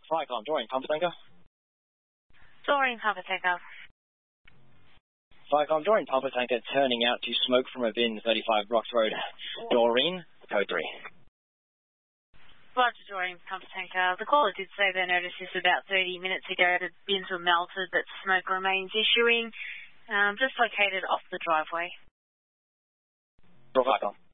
Viacom, Dorian, Pumper Tanker. Dorian, Pumper Tanker. Viacom, Dorian, Pumper Tanker, turning out to smoke from a bin, 35 Rocks Road. Doreen, code 3. Roger, Dorian, Pumper Tanker. The caller did say they noticed this about 30 minutes ago. The bins were melted, but smoke remains issuing. Just located off the driveway. Viacom.